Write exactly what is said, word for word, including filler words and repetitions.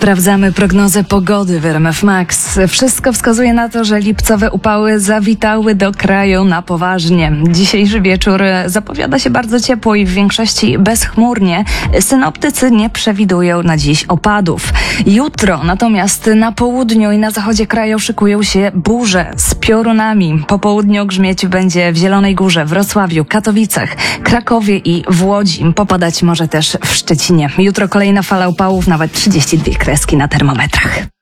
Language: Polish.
Sprawdzamy prognozę pogody w R M F Max. Wszystko wskazuje na to, że lipcowe upały zawitały do kraju na poważnie. Dzisiejszy wieczór zapowiada się bardzo ciepło i w większości bezchmurnie. Synoptycy nie przewidują na dziś opadów. Jutro natomiast na południu i na zachodzie kraju szykują się burze z piorunami. Po południu grzmieć będzie w Zielonej Górze, Wrocławiu, Katowicach, Krakowie i w Łodzi. Popadać może też w Szczecinie. Jutro kolejna fala upałów, nawet trzydzieści dwie kreski na termometrach.